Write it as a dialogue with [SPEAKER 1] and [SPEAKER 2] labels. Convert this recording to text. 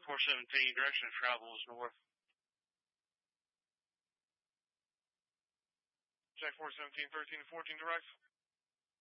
[SPEAKER 1] 417, direction of travel is north. Jack 417, 13 to 14 direct.